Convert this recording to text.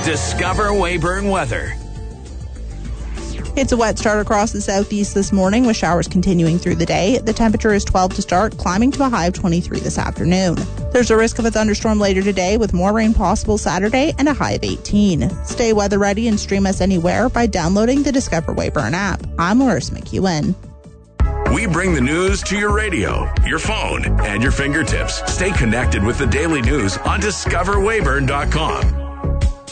Discover Weyburn weather. It's a wet start across the southeast this morning with showers continuing through the day. The temperature is 12 to start, climbing to a high of 23 this afternoon. There's a risk of a thunderstorm later today with more rain possible Saturday and a high of 18. Stay weather ready and stream us anywhere by downloading the Discover Weyburn app. I'm Larissa McEwen. We bring the news to your radio, your phone, and your fingertips. Stay connected with the daily news on discoverweyburn.com.